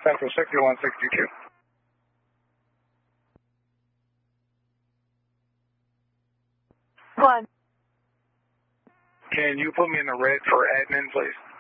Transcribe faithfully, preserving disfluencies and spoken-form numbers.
Central sixty-one sixty-two. One. Can you put me in the red for admin, please?